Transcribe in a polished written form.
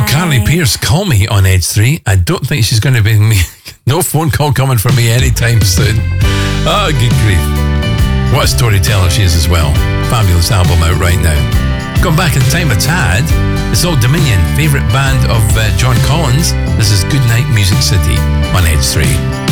Carly Pearce, Call Me on Edge 3. I don't think she's going to be me. No phone call coming from me anytime soon. Oh, good grief. What a storyteller she is as well. Fabulous album out right now. Gone back in time a tad. It's Old Dominion, favourite band of John Collins. This is Goodnight Music City on Edge 3.